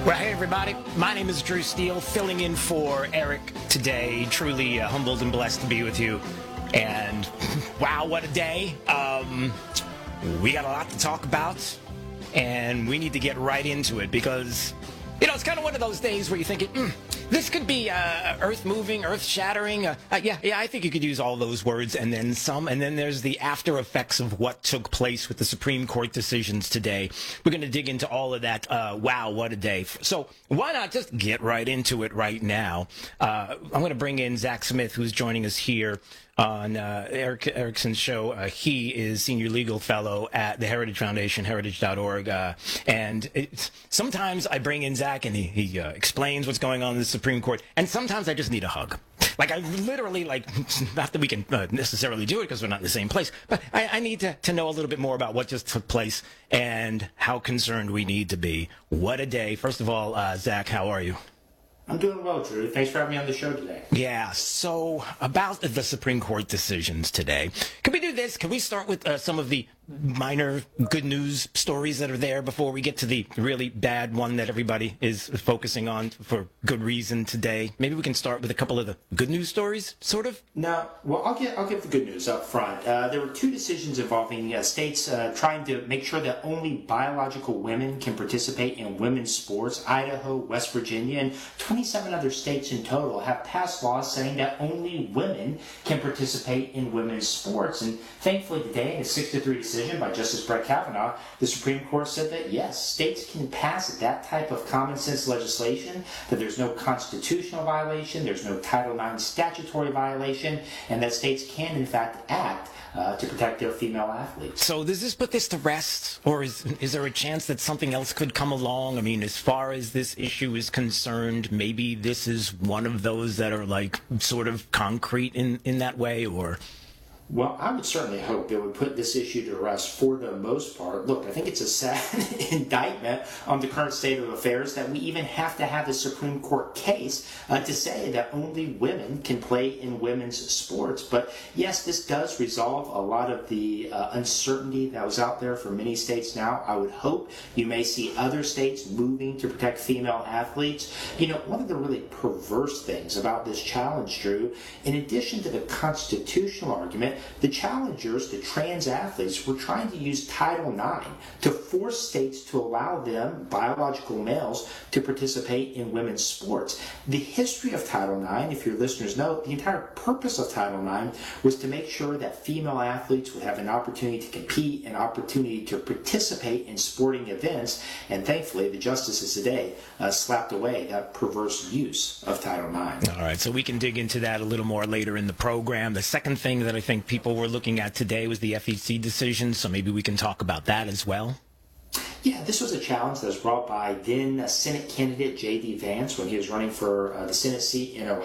Well, hey, everybody. My name is Drew Steele, filling in for Eric today. Truly humbled and blessed to be with you. And wow, what a day. We got a lot to talk about, and we need to get right into it because, you know, it's kind of one of those days where you're thinking, this could be earth-moving, earth-shattering. Yeah, I think you could use all those words and then some. And then there's the after effects of what took place with the Supreme Court decisions today. We're going to dig into all of that. Wow, what a day. So why not just get right into it right now? I'm going to bring in Zach Smith, who's joining us here on Eric Erickson's show. He is Senior Legal Fellow at the Heritage Foundation, heritage.org. And sometimes I bring in Zach and he explains what's going on in the Supreme Court. And sometimes I just need a hug. Like, I literally, not that we can necessarily do it because we're not in the same place, but I need to know a little bit more about what just took place and how concerned we need to be. What a day. First of all, Zach, how are you? I'm doing well, Drew. Thanks for having me on the show today. Yeah, so about the Supreme Court decisions today. Can we do this? Can we start with some of the minor good news stories that are there before we get to the really bad one that everybody is focusing on for good reason today? Maybe we can start with a couple of the good news stories, sort of? No, well, I'll give the good news up front. There were two decisions involving states trying to make sure that only biological women can participate in women's sports. Idaho, West Virginia, and 27 other states in total have passed laws saying that only women can participate in women's sports. And thankfully today, in a 6-3 decision by Justice Brett Kavanaugh, the Supreme Court said that yes, states can pass that type of common sense legislation, that there's no constitutional violation, there's no Title IX statutory violation, and that states can in fact act to protect their female athletes. So does this put this to rest, or is there a chance that something else could come along? I mean, as far as this issue is concerned, maybe this is one of those that are like sort of concrete in that way, or... Well, I would certainly hope it would put this issue to rest for the most part. Look, I think it's a sad indictment on the current state of affairs that we even have to have a Supreme Court case to say that only women can play in women's sports. But yes, this does resolve a lot of the uncertainty that was out there for many states now. I would hope you may see other states moving to protect female athletes. You know, one of the really perverse things about this challenge, Drew, in addition to the constitutional argument, the challengers, the trans athletes, were trying to use Title IX to force states to allow them, biological males, to participate in women's sports. The history of Title IX, if your listeners know, the entire purpose of Title IX was to make sure that female athletes would have an opportunity to compete, an opportunity to participate in sporting events, and thankfully the justices today slapped away that perverse use of Title IX. All right, so we can dig into that a little more later in the program. The second thing that I think people were looking at today was the FEC decision, so maybe we can talk about that as well. Yeah, this was a challenge that was brought by then Senate candidate J.D. Vance when he was running for the Senate seat in Ohio.